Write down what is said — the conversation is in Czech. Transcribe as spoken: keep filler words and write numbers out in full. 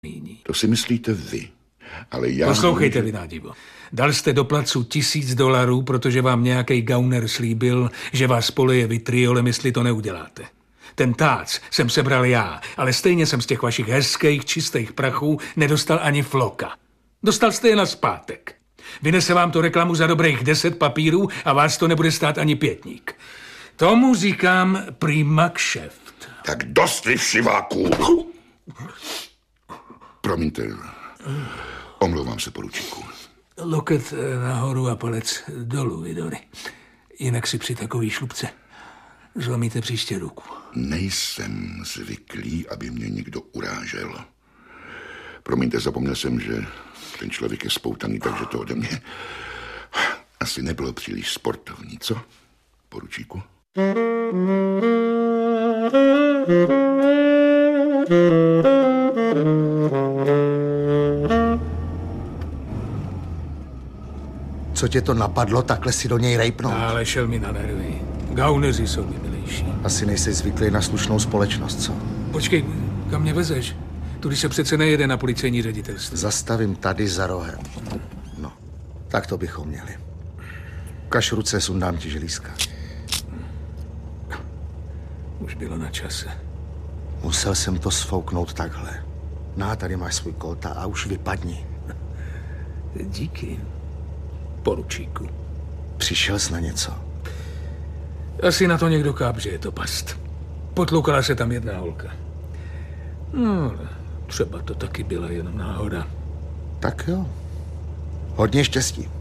To si myslíte vy, ale já... Poslouchejte, můžu... vy nádivo. Dal jste do placu tisíc dolarů, protože vám nějaký gauner slíbil, že vás poleje vitriolem, jestli to neuděláte. Ten tác jsem sebral já, ale stejně jsem z těch vašich hezkých, čistých prachů nedostal ani floka. Dostal jste je nazpátek. Vynese vám to reklamu za dobrých deset papírů a vás to nebude stát ani pětník. Tomu říkám prima kšeft. Tak dost vy všiváků. Promiňte, omlouvám se, poručíku. Loket nahoru a palec dolů, Vidony. Jinak si při takový šlupce zlomíte příště ruku. Nejsem zvyklý, aby mě někdo urážel. Promiňte, zapomněl jsem, že ten člověk je spoutaný, takže to ode mě asi nebylo příliš sportovní, co, poručíku? Co tě to napadlo, takhle si do něj rejpnout? Ale šel mi na nervy. Gauneři jsou mi milejší. Asi nejsi zvyklý na slušnou společnost, co? Počkej, kam mě vezeš? Tudy se přece nejede na policejní ředitelství. Zastavím tady za rohem. No, tak to bychom měli. Ukaž ruce, sundám ti želízka. Už bylo na čase. Musel jsem to sfouknout takhle. No, tady máš svůj kóta a už vypadni. Díky, poručíku. Přišel jsi na něco? Asi na to někdo kápře, je to past. Potloukala se tam jedna holka. No, třeba to taky byla jenom náhoda. Tak jo. Hodně štěstí.